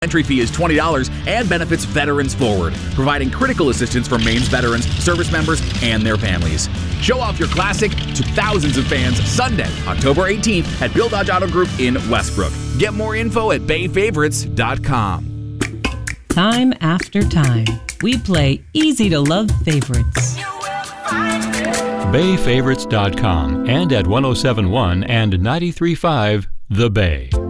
Entry fee is $20 and benefits Veterans Forward, providing critical assistance for Maine's veterans, service members, and their families. Show off your classic to thousands of fans Sunday, October 18th at Bill Dodge Auto Group in Westbrook. Get more info at bayfavorites.com. Time after time, we play easy-to-love favorites. bayfavorites.com and at 107.1 and 93.5 The Bay.